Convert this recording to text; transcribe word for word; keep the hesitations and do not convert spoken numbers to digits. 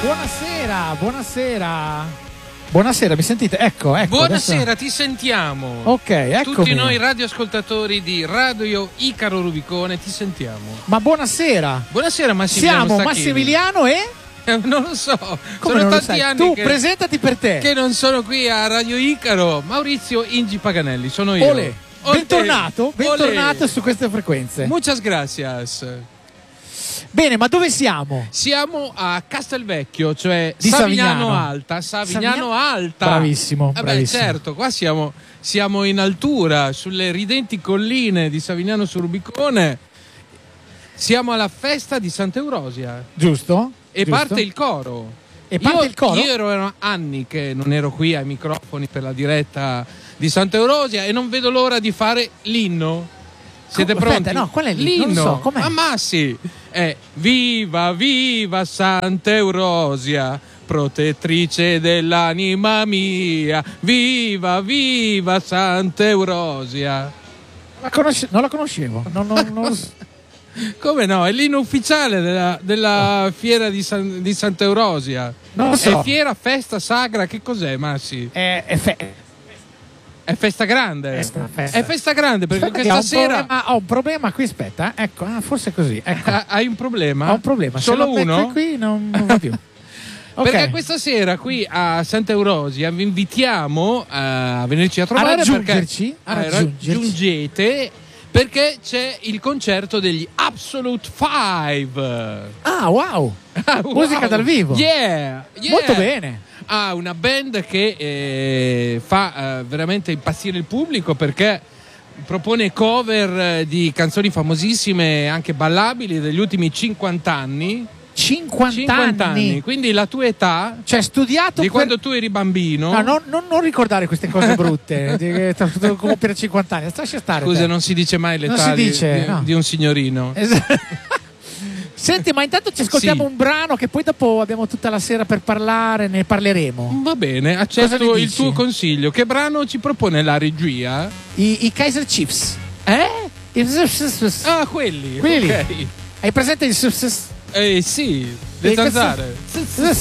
Buonasera, buonasera. Buonasera, mi sentite? Ecco, ecco. Buonasera, adesso... ti sentiamo. Ok, eccomi. Tutti noi radioascoltatori di Radio Icaro Rubicone ti sentiamo. Ma buonasera. Buonasera Massimiliano Siamo Stacchini. Massimiliano e... Eh, non lo so. Come sono non lo tanti sai? anni Tu che, presentati per te. che non sono qui a Radio Icaro. Maurizio Ingi Paganelli, sono io. Olè. Olè. Bentornato, bentornato Olè. su queste frequenze. Muchas gracias. Bene, ma dove siamo? Siamo a Castelvecchio, cioè Di Savignano, Savignano. Alta. Savignano Savignano? Alta. Bravissimo, Eh beh, bravissimo. certo, qua siamo, siamo in altura, sulle ridenti colline di Savignano sul Rubicone. Siamo alla festa di Sant'Eurosia. Giusto? E Giusto? parte il coro. E parte io, il coro? Io ero erano anni che non ero qui ai microfoni per la diretta di Sant'Eurosia e non vedo l'ora di fare l'inno. Siete Come- pronti? aspetta, no, qual è l'inno? Non L'inno. lo so, com'è? Ah, ma sì. È viva, viva Sant'Eurosia, protettrice dell'anima mia. Viva, viva Sant'Eurosia. La conosce- non la conoscevo. Non, non, non lo so. Come no? È l'inno ufficiale della, della fiera di, San- di Sant'Eurosia. Non lo so. È fiera, festa, sagra, che cos'è, Massi? È, è fe- È festa grande. Festa, festa. È festa grande perché Aspetta che questa ho un sera problema- ho un problema qui, aspetta. eh. Ecco, ah, forse è così. Ecco. Ha- hai un problema? Ho un problema. Se Solo lo becco uno? qui non, non va più. Ok. Perché questa sera qui a Sant'Eurosia vi invitiamo a venirci a trovare, A raggiungerci, perché, a eh, raggiungerci. raggiungete perché c'è il concerto degli Absolute Five. Ah, wow. Ah, wow. Musica dal vivo. Yeah, yeah. Molto bene. Ha una band che eh, fa eh, veramente impazzire il pubblico perché propone cover eh, di canzoni famosissime, anche ballabili, degli ultimi cinquanta anni. cinquanta, cinquanta anni. anni, quindi la tua età, Cioè, studiato di per- quando tu eri bambino. No, non, non- non ricordare queste cose brutte. di che sto- sto compiere cinquanta anni. Lascia stare. Scusa, te. non si dice mai Non l'età si di, dice, di- no. di un signorino. Esatto. Senti, ma intanto ci ascoltiamo Sì. un brano che poi dopo abbiamo tutta la sera per parlare, ne parleremo. Va bene, Cosa accetto ne il dici? tuo consiglio. Che brano ci propone la regia? I, i Kaiser Chiefs. Eh? I- Ah, quelli. Quelli. Ok. Hai presente il Eh sì, le Eh, questo- zanzare.